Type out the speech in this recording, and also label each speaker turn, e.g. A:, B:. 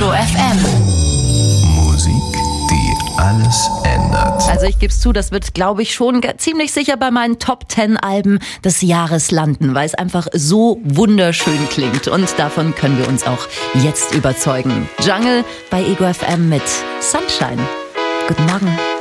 A: Ego FM.
B: Musik, die alles ändert.
A: Also ich gebe es zu, das wird, glaube ich, schon ziemlich sicher bei meinen Top 10 Alben des Jahres landen, weil es einfach so wunderschön klingt. Und davon können wir uns auch jetzt überzeugen. Jungle bei Ego FM mit Sunshine. Guten Morgen.